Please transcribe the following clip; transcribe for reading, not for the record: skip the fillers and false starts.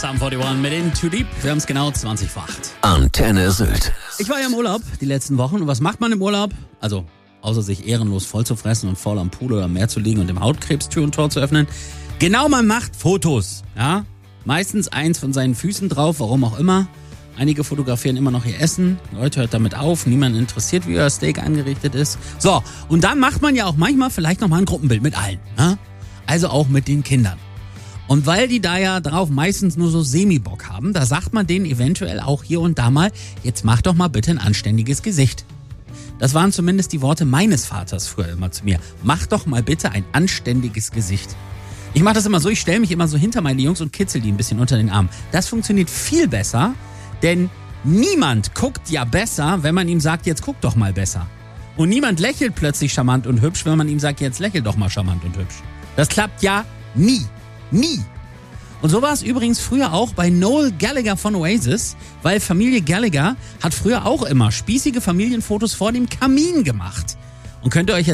Sum 41 mit In Too Deep. Wir haben es genau 20 vor 8. Antenne Sylt. Ich war ja im Urlaub die letzten Wochen. Und was macht man im Urlaub? Also, außer sich ehrenlos voll zu fressen und faul am Pool oder am Meer zu liegen und dem Hautkrebs Tür und Tor zu öffnen. Genau, man macht Fotos. Ja? Meistens eins von seinen Füßen drauf, warum auch immer. Einige fotografieren immer noch ihr Essen. Leute, hört damit auf. Niemand interessiert, wie euer Steak angerichtet ist. So, und dann macht man ja auch manchmal vielleicht nochmal ein Gruppenbild mit allen. Ja? Also auch mit den Kindern. Und weil die da ja drauf meistens nur so Semi-Bock haben, da sagt man denen eventuell auch hier und da mal, jetzt mach doch mal bitte ein anständiges Gesicht. Das waren zumindest die Worte meines Vaters früher immer zu mir. Mach doch mal bitte ein anständiges Gesicht. Ich mache das immer so, ich stelle mich immer so hinter meine Jungs und kitzel die ein bisschen unter den Arm. Das funktioniert viel besser, denn niemand guckt ja besser, wenn man ihm sagt, jetzt guck doch mal besser. Und niemand lächelt plötzlich charmant und hübsch, wenn man ihm sagt, jetzt lächel doch mal charmant und hübsch. Das klappt ja nie. Nie. Und so war es übrigens früher auch bei Noel Gallagher von Oasis, weil Familie Gallagher hat früher auch immer spießige Familienfotos vor dem Kamin gemacht. Und könnt ihr euch